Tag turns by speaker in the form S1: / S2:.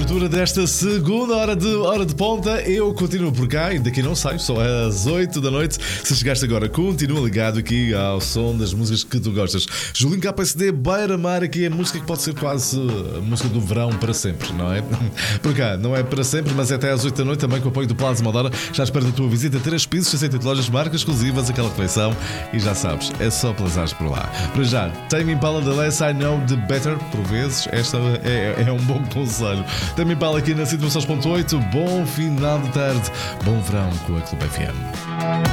S1: abertura desta segunda hora de ponta. Eu continuo por cá e daqui não saio, só às 8 da noite. Se chegaste agora, continua ligado aqui ao som das músicas que tu gostas. Julinho KPSD, Beira-Mar, aqui é música que pode ser quase a música do verão para sempre, não é? Por cá, não é para sempre, mas é até às 8 da noite também com o apoio do Plaza Moldora. Já espero da tua visita, 3 pisos, 60 lojas, marcas exclusivas, aquela coleção. E já sabes, é só plazares por lá. Para já, Tame Impala, The Less I Know, The Better. Por vezes, esta é um bom conselho. Tame Impala aqui na Situações.8. Bom final de tarde, bom verão com a Clube FM.